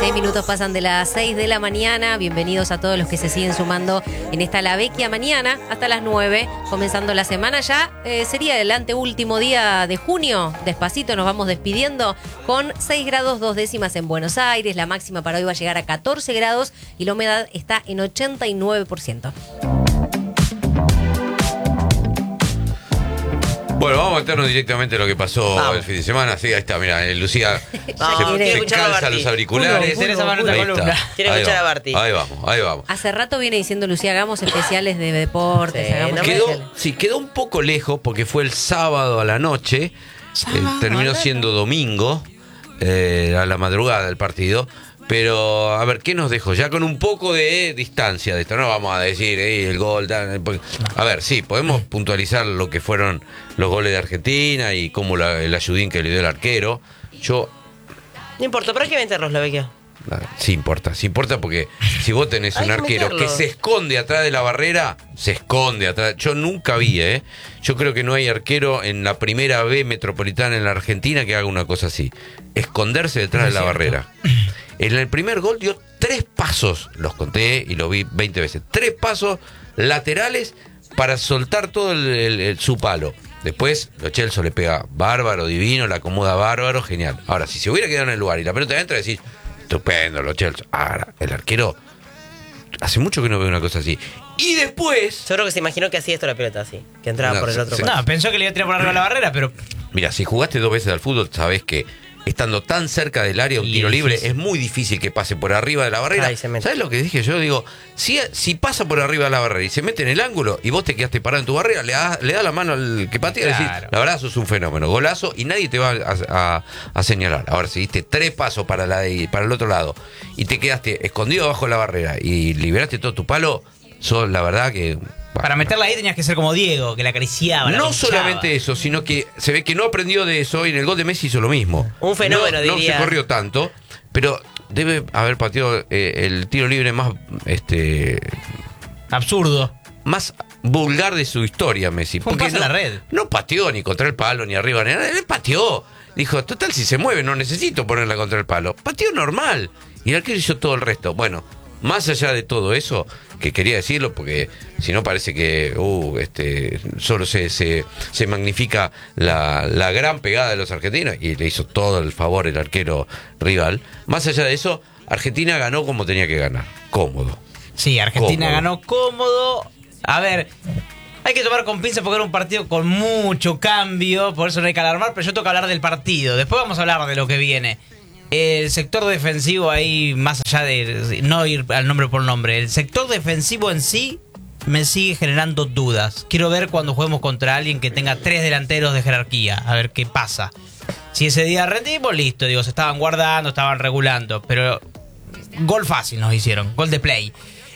16 minutos pasan de las 6 de la mañana. Bienvenidos a todos los que se siguen sumando en esta La Vecchia mañana hasta las 9, comenzando la semana ya. Sería el anteúltimo día de junio. Despacito nos vamos despidiendo con 6 grados 2 décimas en Buenos Aires. La máxima para hoy va a llegar a 14 grados y la humedad está en 89%. Bueno, vamos a meternos directamente a lo que pasó el fin de semana. Sí, ahí está, mira, Lucía se calza los auriculares. Quiere escuchar a Barty. Ahí vamos. Hace rato viene diciendo Lucía, hagamos especiales de deportes. Quedó un poco lejos porque fue el sábado a la noche. Terminó siendo domingo, a la madrugada el partido. Pero, a ver, ¿qué nos dejó? Ya con un poco de distancia de esto, no vamos a decir el gol. A ver, sí, podemos puntualizar lo que fueron los goles de Argentina y cómo el ayudín que le dio el arquero. No importa, pero hay que venderlos, la Vecchia. Sí importa porque si vos tenés un arquero que se esconde atrás de la barrera, se esconde atrás. Yo nunca vi, yo creo que no hay arquero en la primera B metropolitana en la Argentina que haga una cosa así. Esconderse detrás de la barrera. En el primer gol dio 3 pasos, los conté y lo vi 20 veces. 3 pasos laterales para soltar todo su palo. Después, Lo Celso le pega bárbaro, divino, la acomoda bárbaro, genial. Ahora, si se hubiera quedado en el lugar y la pelota entra, decís, estupendo, Lo Celso. Ahora, el arquero, hace mucho que no veo una cosa así. Y después... Yo creo que se imaginó que hacía esto la pelota así, que entraba por el otro lado. No, pensó que le iba a tirar por arriba de la barrera, pero... Mira, si jugaste 2 veces al fútbol, sabés que estando tan cerca del área, un tiro libre, es muy difícil que pase por arriba de la barrera. ¿Sabes lo que dije? Yo digo, si pasa por arriba de la barrera y se mete en el ángulo y vos te quedaste parado en tu barrera, le da la mano al que patea y decís, la verdad, sos un fenómeno, golazo, y nadie te va a señalar. Ahora, si diste 3 pasos para el otro lado y te quedaste escondido abajo de la barrera y liberaste todo tu palo, sos la verdad que... Para meterla ahí tenías que ser como Diego, que la acariciaba. No solamente eso, sino que se ve que no aprendió de eso y en el gol de Messi hizo lo mismo. Un fenómeno, no diría. No se corrió tanto, pero debe haber pateado el tiro libre más... absurdo. Más vulgar de su historia, Messi. Porque no, la red. No pateó ni contra el palo, ni arriba, ni nada. Él pateó. Dijo, total, si se mueve no necesito ponerla contra el palo. Pateó normal. Y el arquero hizo todo el resto. Bueno, más allá de todo eso, que quería decirlo porque si no parece que solo se magnifica la gran pegada de los argentinos y le hizo todo el favor el arquero rival. Más allá de eso, Argentina ganó como tenía que ganar, cómodo. Sí, Argentina ganó cómodo. A ver, hay que tomar con pinzas porque era un partido con mucho cambio, por eso no hay que alarmar, pero yo tengo que hablar del partido. Después vamos a hablar de lo que viene. El sector defensivo ahí, más allá de no ir al nombre por nombre, el sector defensivo en sí me sigue generando dudas. Quiero ver cuando juguemos contra alguien que tenga 3 delanteros de jerarquía, a ver qué pasa. Si ese día rendimos, listo, se estaban guardando, estaban regulando, pero gol fácil nos hicieron, gol de play.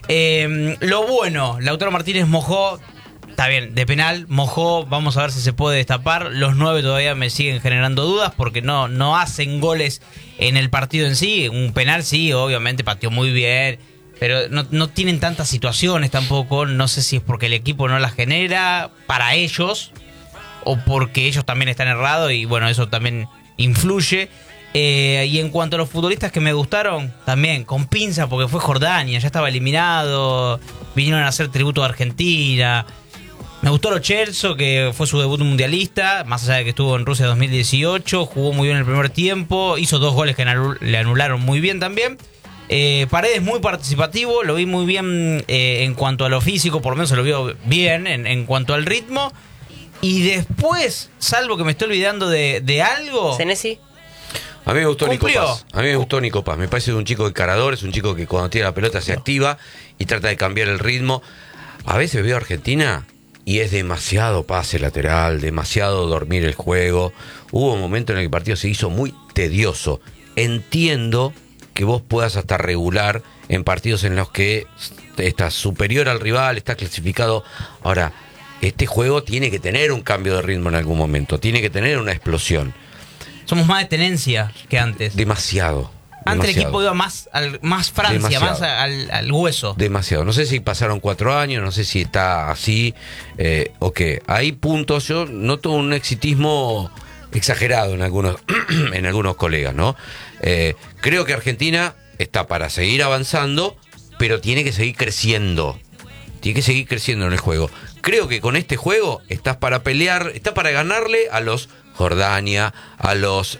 Lo bueno, Lautaro Martínez mojó, está bien, de penal, mojó, vamos a ver si se puede destapar. Los 9 todavía me siguen generando dudas porque no hacen goles en el partido en sí. Un penal sí, obviamente pateó muy bien, pero no tienen tantas situaciones tampoco. No sé si es porque el equipo no las genera para ellos o porque ellos también están errados y bueno, eso también influye. Y en cuanto a los futbolistas que me gustaron, también con pinza porque fue Jordania, ya estaba eliminado, vinieron a hacer tributo a Argentina. Me gustó Lo Celso, que fue su debut mundialista, más allá de que estuvo en Rusia 2018, jugó muy bien el primer tiempo, hizo 2 goles que le anularon muy bien también. Paredes muy participativo, lo vi muy bien en cuanto a lo físico, por lo menos se lo vio bien en cuanto al ritmo. Y después, salvo que me estoy olvidando de algo... ¿Senesi? A mí me gustó Nico Paz. Me parece un chico encarador, es un chico que cuando tiene la pelota se activa y trata de cambiar el ritmo. A veces veo a Argentina... y es demasiado pase lateral, demasiado dormir el juego. Hubo un momento en el que el partido se hizo muy tedioso. Entiendo que vos puedas hasta regular en partidos en los que estás superior al rival, estás clasificado. Ahora, este juego tiene que tener un cambio de ritmo en algún momento, tiene que tener una explosión. Somos más de tenencia que antes. Demasiado. Antes el equipo iba más Francia, demasiado. Más al hueso. Demasiado. No sé si pasaron 4 años, no sé si está así o qué. Hay puntos, yo noto un exitismo exagerado en algunos colegas, ¿no? Creo que Argentina está para seguir avanzando, pero tiene que seguir creciendo. Tiene que seguir creciendo en el juego. Creo que con este juego estás para pelear, estás para ganarle a los Jordania, a los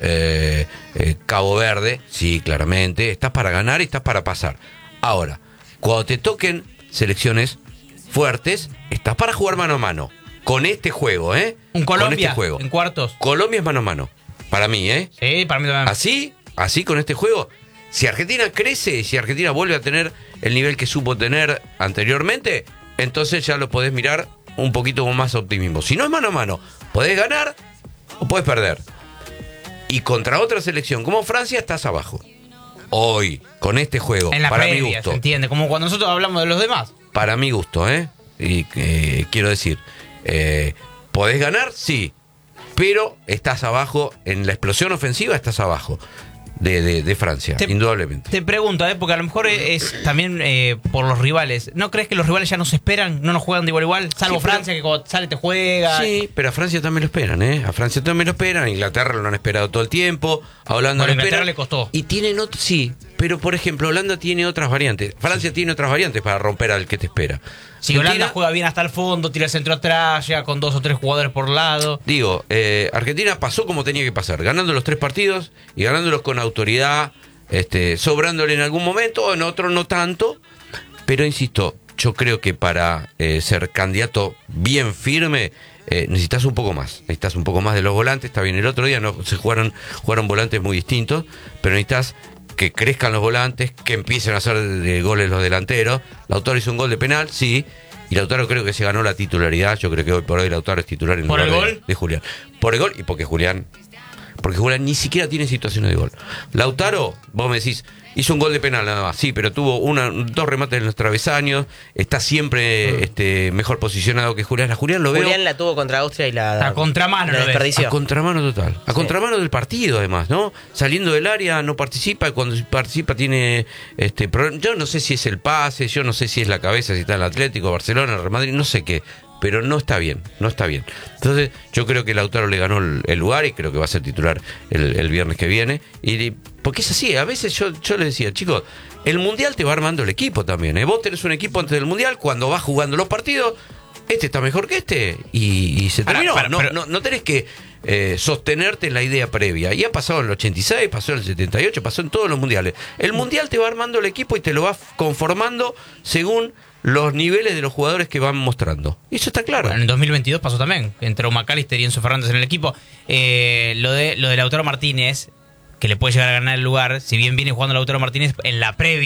Cabo Verde, sí, claramente. Estás para ganar y estás para pasar. Ahora, cuando te toquen selecciones fuertes, estás para jugar mano a mano. Con este juego, Un Colombia, con este juego. En cuartos. Colombia es mano a mano. Para mí, Sí, para mí también. Así con este juego. Si Argentina crece, si Argentina vuelve a tener el nivel que supo tener anteriormente, entonces ya lo podés mirar un poquito con más optimismo. Si no es mano a mano, podés ganar o podés perder. Y contra otra selección como Francia estás abajo. Hoy, con este juego, en la para previa, mi gusto. se entiende, como cuando nosotros hablamos de los demás. Para mi gusto, Y quiero decir, ¿podés ganar? Sí. Pero estás abajo, en la explosión ofensiva estás abajo de Francia, indudablemente. Te pregunto, porque a lo mejor es también por los rivales. ¿No crees que los rivales ya no se esperan? ¿No nos juegan de igual a igual? Salvo Sí, Francia, que cuando sale te juega. Sí, pero a Francia también lo esperan, A Francia también lo esperan, a Inglaterra lo han esperado todo el tiempo, a Holanda Bueno, lo Inglaterra esperan. le costó. Y tienen sí, pero por ejemplo, Holanda tiene otras variantes. Francia tiene otras variantes para romper al que te espera. Si Holanda juega bien hasta el fondo, tira el centro atrás, llega con 2 o 3 jugadores por lado. Digo, Argentina pasó como tenía que pasar, ganando los 3 partidos y ganándolos con autoridad, sobrándole en algún momento, en otro no tanto. Pero insisto, yo creo que para ser candidato bien firme, necesitas un poco más. Necesitas un poco más de los volantes. Está bien, el otro día no se jugaron volantes muy distintos, pero necesitas que crezcan los volantes, que empiecen a hacer goles los delanteros. Lautaro hizo un gol de penal, sí, y Lautaro creo que se ganó la titularidad. Yo creo que hoy por hoy Lautaro es titular en ¿Por el gol? de Julián. Por el gol y porque Julián ni siquiera tiene situaciones de gol. Lautaro, vos me decís, hizo un gol de penal nada más, sí, pero tuvo 2 remates en los travesaños, está siempre mejor posicionado que Julián. A Julián lo veo... Julián la tuvo contra Austria y la... A contramano la lo ves. desperdició. A contramano total. A contramano del partido, además, ¿no? Saliendo del área no participa, y cuando participa tiene problemas. Yo no sé si es el pase, yo no sé si es la cabeza, si está en el Atlético, Barcelona, el Real Madrid, no sé qué. Pero no está bien, no está bien. Entonces, yo creo que Lautaro le ganó el lugar y creo que va a ser titular el viernes que viene. Porque es así, a veces yo les decía, chicos, el Mundial te va armando el equipo también. Vos tenés un equipo antes del Mundial, cuando vas jugando los partidos, está mejor que y se terminó. No tenés que sostenerte en la idea previa. Y ha pasado en el 86, pasó en el 78, pasó en todos los mundiales. El Mundial te va armando el equipo y te lo va conformando según los niveles de los jugadores que van mostrando. Y eso está claro. Bueno, en el 2022 pasó también. Entró McAllister y Enzo Fernández en el equipo. Lo de Lautaro Martínez, que le puede llegar a ganar el lugar, si bien viene jugando Lautaro Martínez en la previa.